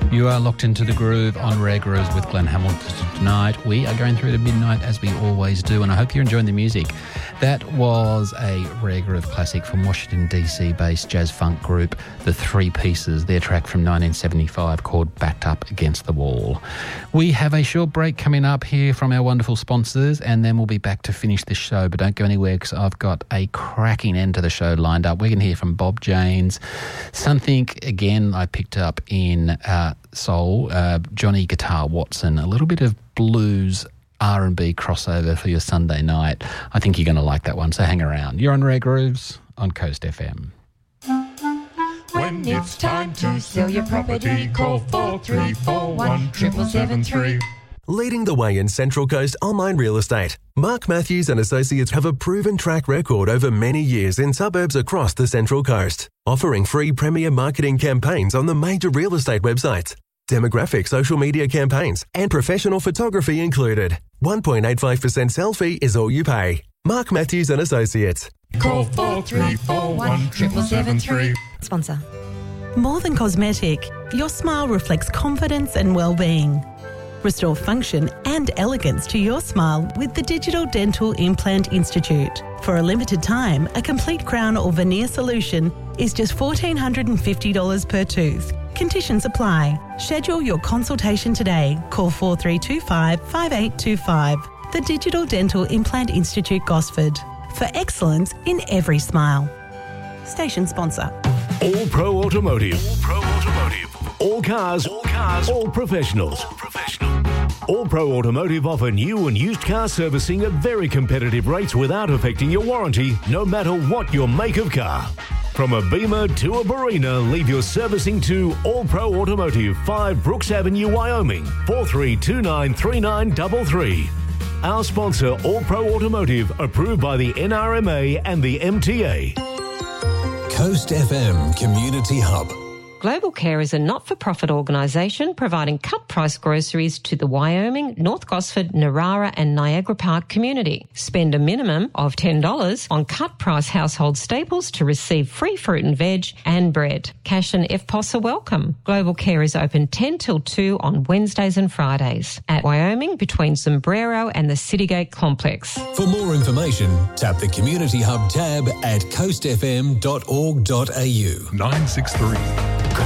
You are locked into the groove on Rare Grooves with Glenn Hamilton tonight. We are going through to midnight as we always do, and I hope you're enjoying the music. That was a Rare Groove classic from Washington DC-based jazz funk group The Three Pieces, their track from 1975 called Backed Up Against the Wall. We have a short break coming up here from our wonderful sponsors, and then we'll be back to finish this show, but don't go anywhere because I've got a cracking end to the show lined up. We're going to hear from Bob Janes, something, again, I picked up in soul, Johnny Guitar Watson, a little bit of blues R&B crossover for your Sunday night. I think you're going to like that one, so hang around. You're on Rare Grooves on Coast FM. When it's time to sell your property, call 4341 7773. Leading the way in Central Coast online real estate, Mark Matthews and Associates have a proven track record over many years in suburbs across the Central Coast, offering free premier marketing campaigns on the major real estate websites, demographic social media campaigns, and professional photography included. 1.85% sell fee is all you pay. Mark Matthews and Associates. Call 4341 7773. Sponsor. More than cosmetic, your smile reflects confidence and well-being. Restore function and elegance to your smile with the Digital Dental Implant Institute. For a limited time, a complete crown or veneer solution is just $1,450 per tooth. Conditions apply. Schedule your consultation today. Call 4325 5825. The Digital Dental Implant Institute, Gosford. For excellence in every smile. Station sponsor. All Pro Automotive. All Pro Automotive. All cars. All cars. All professionals. All professional. All Pro Automotive offer new and used car servicing at very competitive rates without affecting your warranty, no matter what your make of car. From a Beamer to a Barina, leave your servicing to All Pro Automotive, 5 Brooks Avenue, Wyoming, 43293933. Our sponsor, All Pro Automotive, approved by the NRMA and the MTA. Coast FM Community Hub. Global Care is a not-for-profit organisation providing cut-price groceries to the Wyoming, North Gosford, Narara and Niagara Park community. Spend a minimum of $10 on cut-price household staples to receive free fruit and veg and bread. Cash and FPOS are welcome. Global Care is open 10 till 2 on Wednesdays and Fridays at Wyoming between Sombrero and the Citygate Complex. For more information, tap the Community Hub tab at coastfm.org.au. 963.